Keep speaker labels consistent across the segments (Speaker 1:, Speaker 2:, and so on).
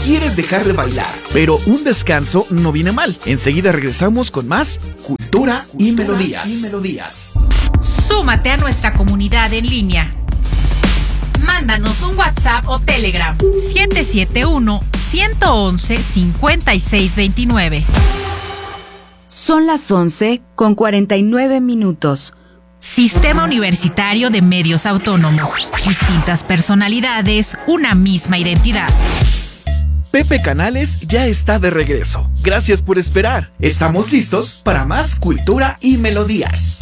Speaker 1: quieres dejar de bailar, pero un descanso no viene mal. Enseguida regresamos con más Cultura y Melodías.
Speaker 2: Súmate a nuestra comunidad en línea. Mándanos un WhatsApp o Telegram 771-111-5629.
Speaker 3: Son las 11:49.
Speaker 2: Sistema Universitario de Medios Autónomos. Distintas personalidades, una misma identidad.
Speaker 1: Pepe Canales ya está de regreso. Gracias por esperar. Estamos listos para más Cultura y Melodías.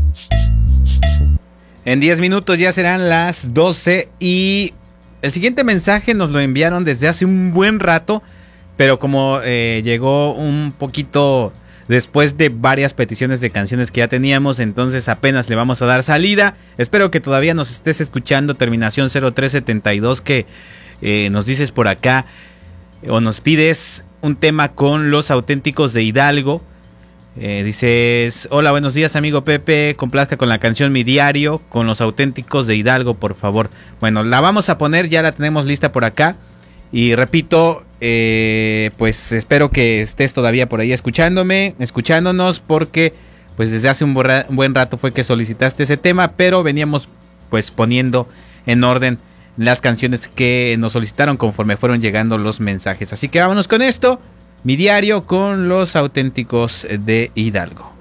Speaker 4: En 10 minutos ya serán las 12 y el siguiente mensaje nos lo enviaron desde hace un buen rato, pero como llegó un poquito después de varias peticiones de canciones que ya teníamos, entonces apenas le vamos a dar salida. Espero que todavía nos estés escuchando, terminación 0372, que nos dices por acá o nos pides un tema con Los Auténticos de Hidalgo. Dices: hola, buenos días amigo Pepe, complazca con la canción Mi Diario con Los Auténticos de Hidalgo, por favor. Bueno, la vamos a poner, ya la tenemos lista por acá. Y repito, pues espero que estés todavía por ahí escuchándonos, porque pues desde hace un buen rato fue que solicitaste ese tema, pero veníamos pues poniendo en orden las canciones que nos solicitaron conforme fueron llegando los mensajes. Así que vámonos con esto, Mi Diario con Los Auténticos de Hidalgo.